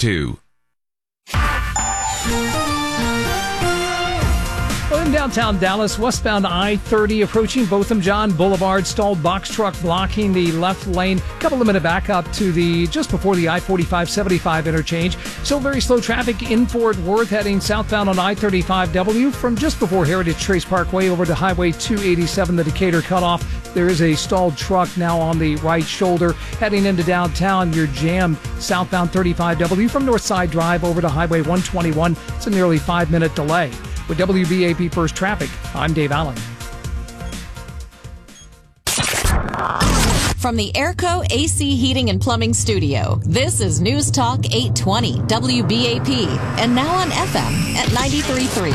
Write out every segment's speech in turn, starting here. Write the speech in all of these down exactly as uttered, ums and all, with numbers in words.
two. Well, in downtown Dallas, westbound I thirty approaching Botham John Boulevard, stalled box truck blocking the left lane. Couple of minute backup to the just before the I forty-five seventy-five interchange. Still very slow traffic in Fort Worth heading southbound on I thirty-five W from just before Heritage Trace Parkway over to Highway two eighty-seven, the Decatur cutoff. There is a stalled truck now on the right shoulder heading into downtown. You're jammed southbound thirty-five W from Northside Drive over to Highway one twenty-one. It's a nearly five minute delay. With W B A P First Traffic, I'm Dave Allen. From the Airco A C Heating and Plumbing Studio, this is News Talk eight twenty W B A P, and now on F M at ninety-three point three.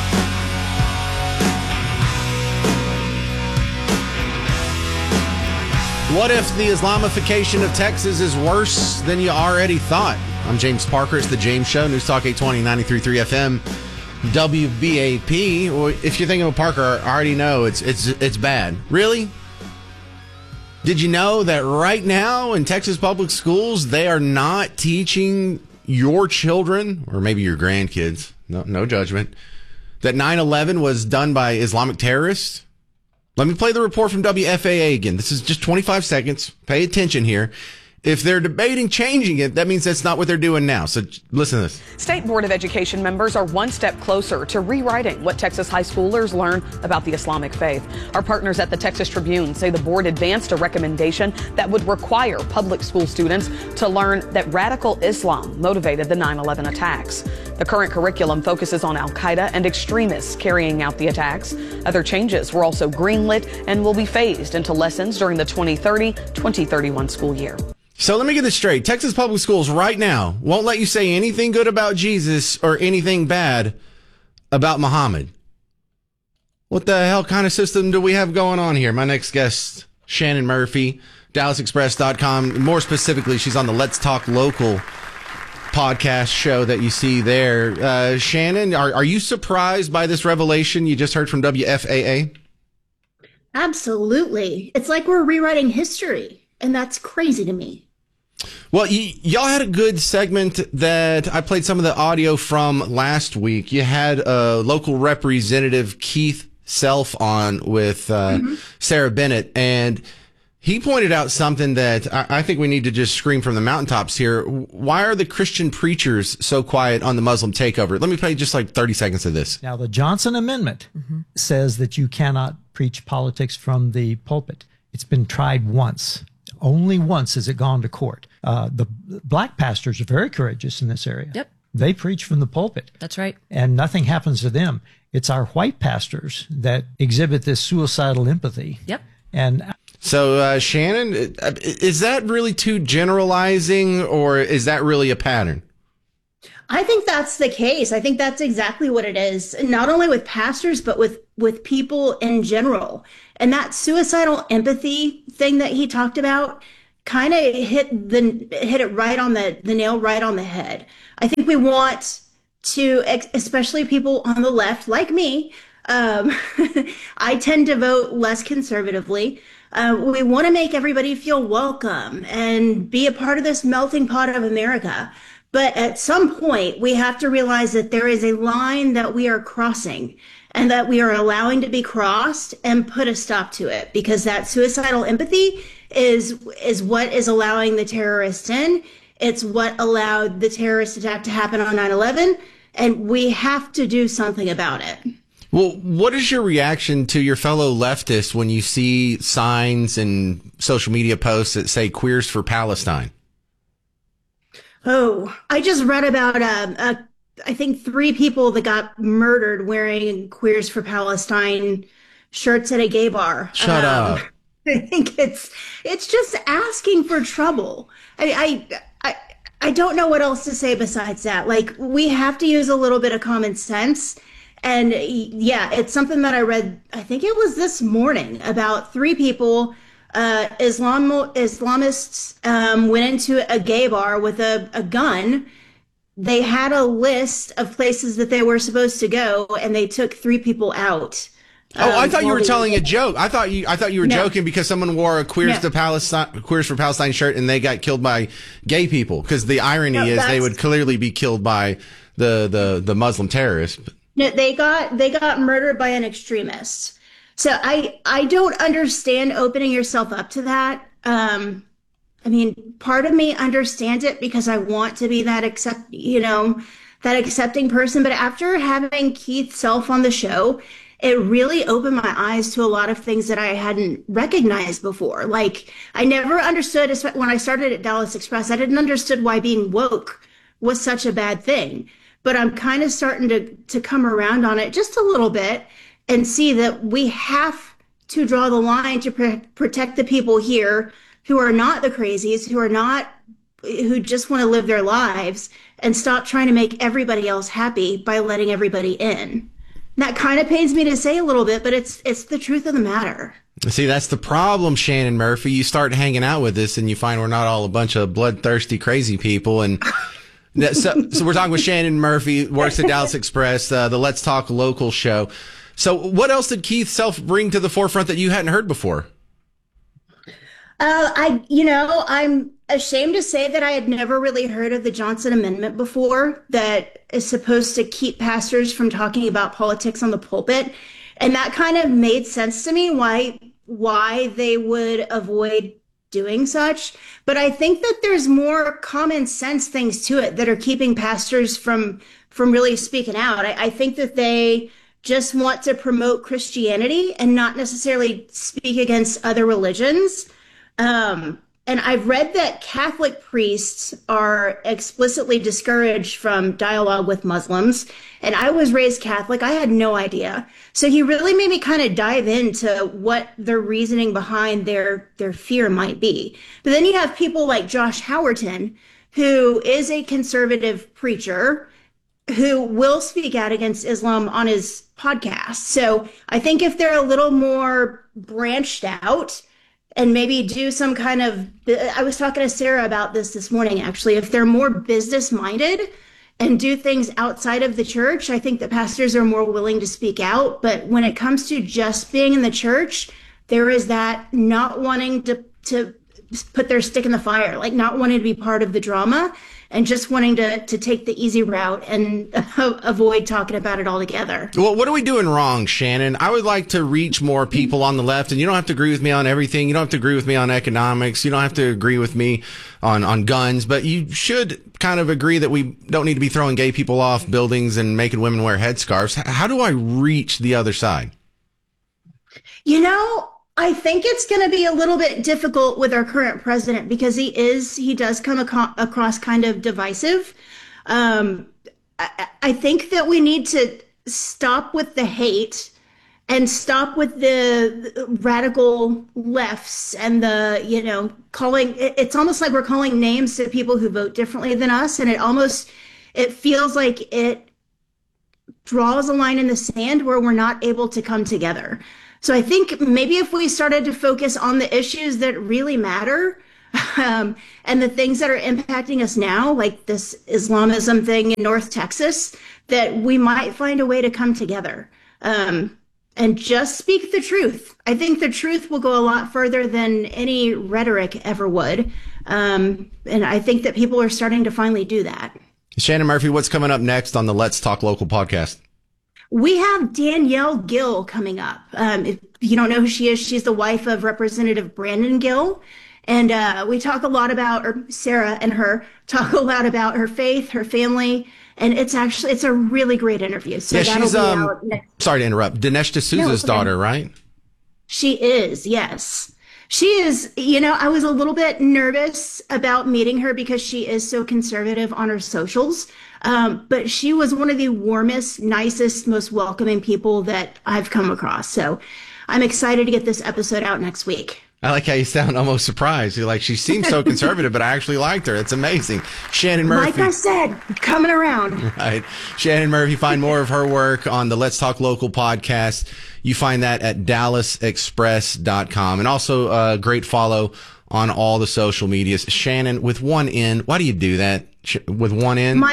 What if the Islamification of Texas is worse than you already thought? I'm James Parker. It's The James Show, News Talk eight twenty, ninety-three point three F M, W B A P. Well, if you're thinking of Parker, I already know it's it's it's bad. Really? Did you know that right now in Texas public schools, they are not teaching your children, or maybe your grandkids, no, no judgment, that nine eleven was done by Islamic terrorists? Let me play the report from W F A A again. This is just twenty-five seconds. Pay attention here. If they're debating changing it, that means that's not what they're doing now. So listen to this. State Board of Education members are one step closer to rewriting what Texas high schoolers learn about the Islamic faith. Our partners at the Texas Tribune say the board advanced a recommendation that would require public school students to learn that radical Islam motivated the nine eleven attacks. The current curriculum focuses on al-Qaeda and extremists carrying out the attacks. Other changes were also greenlit and will be phased into lessons during the twenty thirty twenty thirty-one school year. So let me get this straight. Texas public schools right now won't let you say anything good about Jesus or anything bad about Muhammad. What the hell kind of system do we have going on here? My next guest, Shannon Murphy, Dallas Express dot com. More specifically, she's on the Let's Talk Local podcast show that you see there. Uh, Shannon, are, are you surprised by this revelation you just heard from W F A A? Absolutely. It's like we're rewriting history, and that's crazy to me. Well, y- y'all had a good segment that I played some of the audio from last week. You had uh, local representative Keith Self on with uh, mm-hmm. Sarah Bennett, and he pointed out something that I-, I think we need to just scream from the mountaintops here. Why are the Christian preachers so quiet on the Muslim takeover? Let me play just like thirty seconds of this. Now, the Johnson Amendment mm-hmm. says that you cannot preach politics from the pulpit. It's been tried once. Only once has it gone to court. Uh, the black pastors are very courageous in this area. Yep. They preach from the pulpit. That's right. And nothing happens to them. It's our white pastors that exhibit this suicidal empathy. Yep. And so, uh, Shannon, is that really too generalizing, or is that really a pattern? I think that's the case. I think that's exactly what it is. Not only with pastors, but with, with people in general. And that suicidal empathy thing that he talked about kind of hit the hit it right on the, the nail right on the head. I think we want to, especially people on the left like me, um, I tend to vote less conservatively. Uh, we want to make everybody feel welcome and be a part of this melting pot of America. But at some point, we have to realize that there is a line that we are crossing and that we are allowing to be crossed, and put a stop to it, because that suicidal empathy is is what is allowing the terrorists in. It's what allowed the terrorist attack to happen on nine eleven, and we have to do something about it. Well, what is your reaction to your fellow leftists when you see signs and social media posts that say Queers for Palestine? Oh, I just read about uh, uh, I think three people that got murdered wearing Queers for Palestine shirts at a gay bar. Shut um, up. I think it's it's just asking for trouble. I, I I I don't know what else to say besides that. Like, we have to use a little bit of common sense. And yeah, it's something that I read, I think it was this morning, about three people, uh, Islam, Islamists um, went into a gay bar with a, a gun. They had a list of places that they were supposed to go, and they took three people out Oh, I Um, thought you were while telling they- a joke. I thought you I thought you were No. joking because someone wore a Queers No. to Palestine Queers for Palestine shirt and they got killed by gay people. Because the irony No, is they that's- would clearly be killed by the the the Muslim terrorists. No, they got they got murdered by an extremist. So I I don't understand opening yourself up to that. Um, I mean, part of me understands it because I want to be that accept, you know, that accepting person. But after having Keith Self on the show, it really opened my eyes to a lot of things that I hadn't recognized before. Like I never understood when I started at Dallas Express, I didn't understand why being woke was such a bad thing. But I'm kind of starting to to come around on it just a little bit and see that we have to draw the line to pr- protect the people here who are not the crazies, who are not, who just want to live their lives, and stop trying to make everybody else happy by letting everybody in. That kind of pains me to say a little bit, but it's it's the truth of the matter. See, that's the problem, Shannon Murphy. You start hanging out with us and you find we're not all a bunch of bloodthirsty, crazy people. And so, so we're talking with Shannon Murphy, works at Dallas Express, uh, the Let's Talk Local show. So what else did Keith Self bring to the forefront that you hadn't heard before? Uh, I, you know, I'm ashamed to say that I had never really heard of the Johnson Amendment before, that is supposed to keep pastors from talking about politics on the pulpit. And that kind of made sense to me why why they would avoid doing such. But I think that there's more common sense things to it that are keeping pastors from from really speaking out. I, I think that they just want to promote Christianity and not necessarily speak against other religions. Um, and I've read that Catholic priests are explicitly discouraged from dialogue with Muslims. And I was raised Catholic. I had no idea. So he really made me kind of dive into what the reasoning behind their, their fear might be. But then you have people like Josh Howerton, who is a conservative preacher who will speak out against Islam on his podcast. So I think if they're a little more branched out, and maybe do some kind of, I was talking to Sarah about this this morning, actually. If they're more business minded and do things outside of the church, I think that pastors are more willing to speak out. But when it comes to just being in the church, there is that not wanting to, to put their stick in the fire, like not wanting to be part of the drama and just wanting to, to take the easy route and avoid talking about it altogether. Well, what are we doing wrong, Shannon? I would like to reach more people on the left, and you don't have to agree with me on everything. You don't have to agree with me on economics. You don't have to agree with me on, on guns, but you should kind of agree that we don't need to be throwing gay people off buildings and making women wear headscarves. How do I reach the other side? You know, I think it's going to be a little bit difficult with our current president because he is, he does come aco- across kind of divisive. Um, I, I think that we need to stop with the hate and stop with the, the radical lefts and the, you know, calling, it, it's almost like we're calling names to people who vote differently than us. And it almost, it feels like it draws a line in the sand where we're not able to come together. So I think maybe if we started to focus on the issues that really matter, um, and the things that are impacting us now, like this Islamism thing in North Texas, that we might find a way to come together, um, and just speak the truth. I think the truth will go a lot further than any rhetoric ever would. Um, and I think that people are starting to finally do that. Shannon Murphy, what's coming up next on the Let's Talk Local podcast? We have Danielle Gill coming up. Um, if you don't know who she is, she's the wife of Representative Brandon Gill. And uh, we talk a lot about, or Sarah and her talk a lot about her faith, her family. And it's actually, it's a really great interview. So yeah, that'll she's, be um, out next. Sorry to interrupt. Dinesh D'Souza's No, okay. daughter, right? She is, yes. She is, you know, I was a little bit nervous about meeting her because she is so conservative on her socials. Um, but she was one of the warmest, nicest, most welcoming people that I've come across. So I'm excited to get this episode out next week. I like how you sound almost surprised. You're like, she seems so conservative, but I actually liked her. It's amazing. Shannon Murphy. Like I said, coming around. Right. Shannon Murphy, find more of her work on the Let's Talk Local podcast. You find that at dallas express dot com. And also a great follow on all the social medias. Shannon, with one N. Why do you do that? With one N? My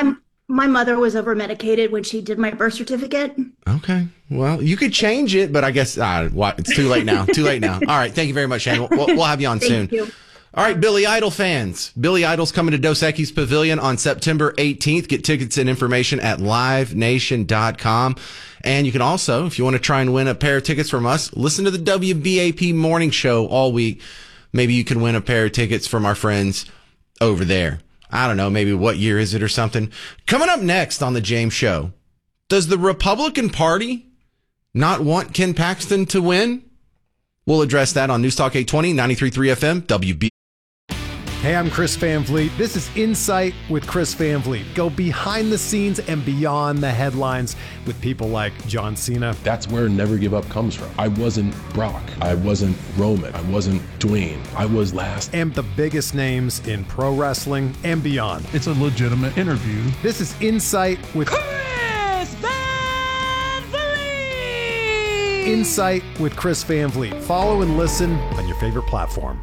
My mother was over medicated when she did my birth certificate. Okay. Well, you could change it, but I guess uh, what, it's too late now. Too late now. All right. Thank you very much, Shannon. We'll, we'll have you on soon. Thank you. All right, Billy Idol fans. Billy Idol's coming to Dos Equis Pavilion on September eighteenth. Get tickets and information at live nation dot com. And you can also, if you want to try and win a pair of tickets from us, listen to the W B A P morning show all week. Maybe you can win a pair of tickets from our friends over there. I don't know, maybe what year is it or something. Coming up next on the James Show, does the Republican Party not want Ken Paxton to win? We'll address that on News Talk eight twenty, ninety-three point three F M, W B. Hey, I'm Chris Van Vliet. This is Insight with Chris Van Vliet. Go behind the scenes and beyond the headlines with people like John Cena. That's where Never Give Up comes from. I wasn't Brock. I wasn't Roman. I wasn't Dwayne. I was last. And the biggest names in pro wrestling and beyond. It's a legitimate interview. This is Insight with Chris Van Vliet. Insight with Chris Van Vliet. Follow and listen on your favorite platform.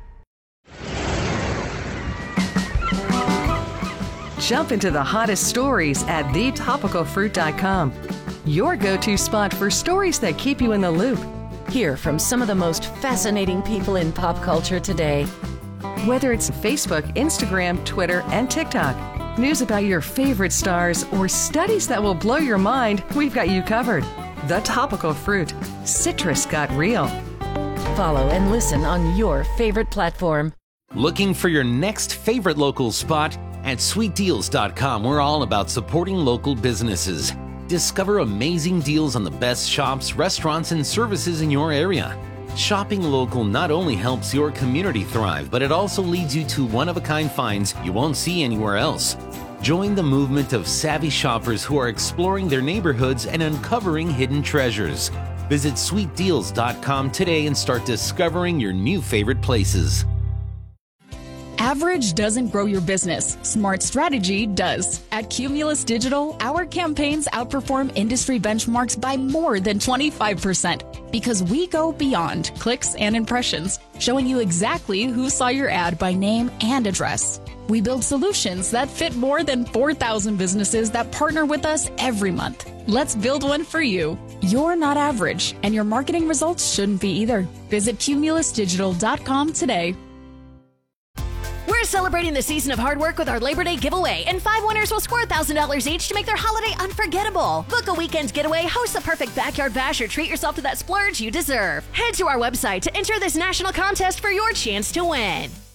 Jump into the hottest stories at the topical fruit dot com. Your go-to spot for stories that keep you in the loop. Hear from some of the most fascinating people in pop culture today. Whether it's Facebook, Instagram, Twitter, and TikTok, news about your favorite stars, or studies that will blow your mind, we've got you covered. The Topical Fruit. Citrus got real. Follow and listen on your favorite platform. Looking for your next favorite local spot? At sweet deals dot com, we're all about supporting local businesses. Discover amazing deals on the best shops, restaurants, and services in your area. Shopping local not only helps your community thrive, but it also leads you to one-of-a-kind finds you won't see anywhere else. Join the movement of savvy shoppers who are exploring their neighborhoods and uncovering hidden treasures. Visit sweet deals dot com today and start discovering your new favorite places. Average doesn't grow your business. Smart strategy does. At Cumulus Digital, our campaigns outperform industry benchmarks by more than twenty-five percent because we go beyond clicks and impressions, showing you exactly who saw your ad by name and address. We build solutions that fit more than four thousand businesses that partner with us every month. Let's build one for you. You're not average, and your marketing results shouldn't be either. Visit cumulus digital dot com today. We're celebrating the season of hard work with our Labor Day giveaway, and five winners will score one thousand dollars each to make their holiday unforgettable. Book a weekend getaway, host the perfect backyard bash, or treat yourself to that splurge you deserve. Head to our website to enter this national contest for your chance to win.